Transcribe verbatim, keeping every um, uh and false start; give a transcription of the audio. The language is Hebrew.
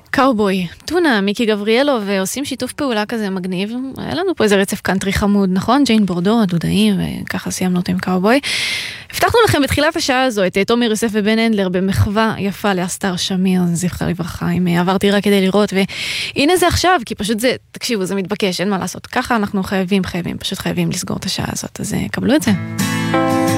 קאובוי, טונה, מיקי גבריאלו, ועושים שיתוף פעולה כזה מגניב. היה לנו פה איזה רצף קאנטרי חמוד, נכון? ג'יין בורדו, הדודאים, וככה סיימנו אותם קאובוי. הבטחנו לכם בתחילת השעה הזו את תומר יוסף ובן הנדלר במחווה יפה לאסתר שמיר, זכרה לברכה, אם עברתי רק כדי לראות, והנה זה עכשיו, כי פשוט זה, תקשיבו, זה מתבקש, אין מה לעשות. ככה אנחנו חייבים, חייבים, פשוט חייבים לסגור את השעה הזאת, אז קבלו את זה.